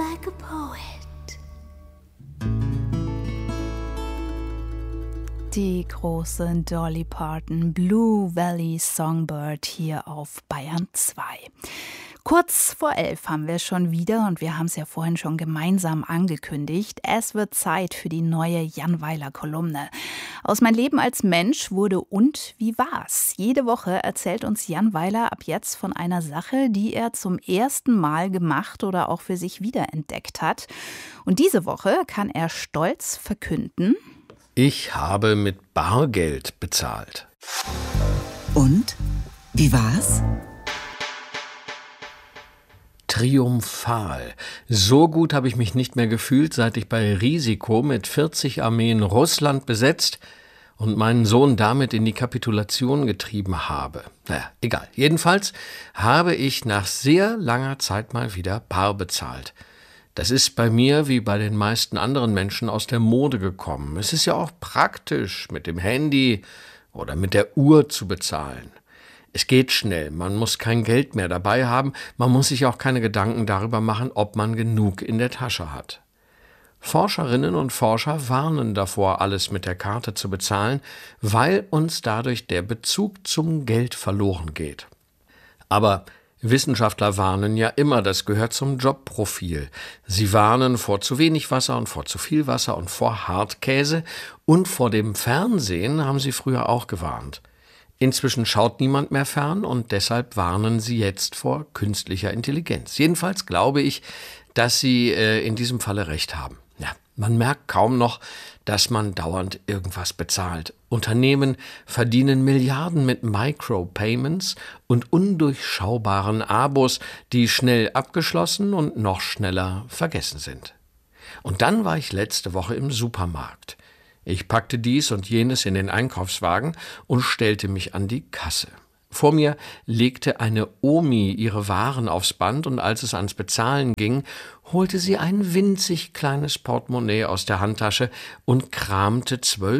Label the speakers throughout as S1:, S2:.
S1: like a poet.
S2: Die große Dolly Parton, Blue Valley Songbird hier auf Bayern 2. Kurz vor 11 haben wir schon wieder, und wir haben es ja vorhin schon gemeinsam angekündigt, es wird Zeit für die neue Jan Weiler-Kolumne. Aus Mein Leben als Mensch wurde Und wie war's? Jede Woche erzählt uns Jan Weiler ab jetzt von einer Sache, die er zum ersten Mal gemacht oder auch für sich wiederentdeckt hat. Und diese Woche kann er stolz verkünden:
S3: Ich habe mit Bargeld bezahlt.
S4: Und? Wie war's?
S3: Triumphal. So gut habe ich mich nicht mehr gefühlt, seit ich bei Risiko mit 40 Armeen Russland besetzt und meinen Sohn damit in die Kapitulation getrieben habe. Naja, egal. Jedenfalls habe ich nach sehr langer Zeit mal wieder bar bezahlt. Das ist bei mir wie bei den meisten anderen Menschen aus der Mode gekommen. Es ist ja auch praktisch, mit dem Handy oder mit der Uhr zu bezahlen. Es geht schnell, man muss kein Geld mehr dabei haben, man muss sich auch keine Gedanken darüber machen, ob man genug in der Tasche hat. Forscherinnen und Forscher warnen davor, alles mit der Karte zu bezahlen, weil uns dadurch der Bezug zum Geld verloren geht. Aber Wissenschaftler warnen ja immer, das gehört zum Jobprofil. Sie warnen vor zu wenig Wasser und vor zu viel Wasser und vor Hartkäse, und vor dem Fernsehen haben sie früher auch gewarnt. Inzwischen schaut niemand mehr fern, und deshalb warnen sie jetzt vor künstlicher Intelligenz. Jedenfalls glaube ich, dass sie in diesem Falle recht haben. Ja, man merkt kaum noch, dass man dauernd irgendwas bezahlt. Unternehmen verdienen Milliarden mit Micropayments und undurchschaubaren Abos, die schnell abgeschlossen und noch schneller vergessen sind. Und dann war ich letzte Woche im Supermarkt. Ich packte dies und jenes in den Einkaufswagen und stellte mich an die Kasse. Vor mir legte eine Omi ihre Waren aufs Band, und als es ans Bezahlen ging, holte sie ein winzig kleines Portemonnaie aus der Handtasche und kramte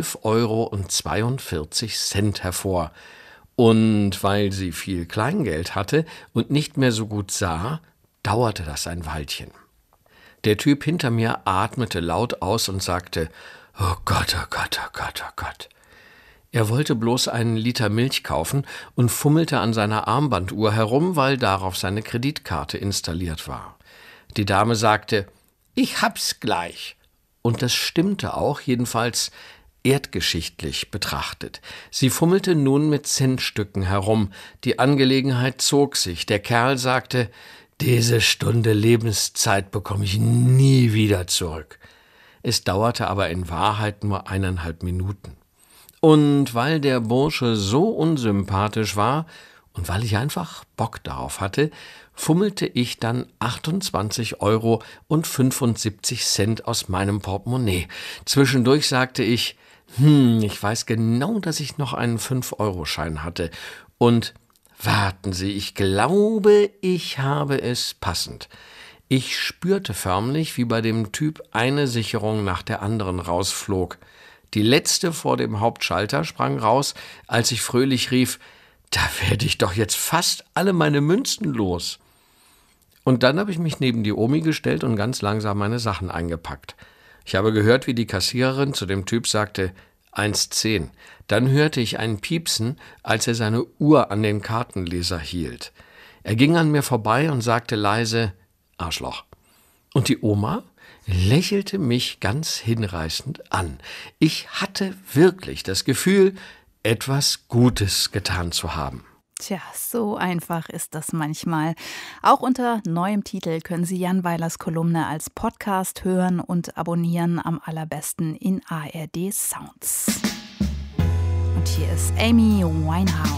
S3: 12,42 € hervor. Und weil sie viel Kleingeld hatte und nicht mehr so gut sah, dauerte das ein Weilchen. Der Typ hinter mir atmete laut aus und sagte: »Oh Gott, oh Gott, oh Gott, oh Gott.« Er wollte bloß einen Liter Milch kaufen und fummelte an seiner Armbanduhr herum, weil darauf seine Kreditkarte installiert war. Die Dame sagte: »Ich hab's gleich.« Und das stimmte auch, jedenfalls erdgeschichtlich betrachtet. Sie fummelte nun mit Centstücken herum. Die Angelegenheit zog sich. Der Kerl sagte: »Diese Stunde Lebenszeit bekomme ich nie wieder zurück.« Es dauerte aber in Wahrheit nur 1,5 Minuten. Und weil der Bursche so unsympathisch war und weil ich einfach Bock darauf hatte, fummelte ich dann 28,75 € aus meinem Portemonnaie. Zwischendurch sagte ich: ich weiß genau, dass ich noch einen 5-Euro-Schein hatte. Und warten Sie, ich glaube, ich habe es passend. Ich spürte förmlich, wie bei dem Typ eine Sicherung nach der anderen rausflog. Die letzte vor dem Hauptschalter sprang raus, als ich fröhlich rief: »Da werde ich doch jetzt fast alle meine Münzen los.« Und dann habe ich mich neben die Omi gestellt und ganz langsam meine Sachen eingepackt. Ich habe gehört, wie die Kassiererin zu dem Typ sagte: 1,10. Dann hörte ich einen Piepsen, als er seine Uhr an den Kartenleser hielt. Er ging an mir vorbei und sagte leise: »Arschloch.« Und die Oma lächelte mich ganz hinreißend an. Ich hatte wirklich das Gefühl, etwas Gutes getan zu haben.
S2: Tja, so einfach ist das manchmal. Auch unter neuem Titel können Sie Jan Weilers Kolumne als Podcast hören und abonnieren, am allerbesten in ARD Sounds. Und hier ist Amy Winehouse.